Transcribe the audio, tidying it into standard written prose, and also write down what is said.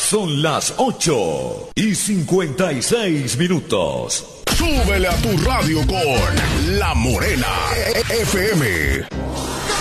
Son las 8:56. Súbele a tu radio con La Morena FM.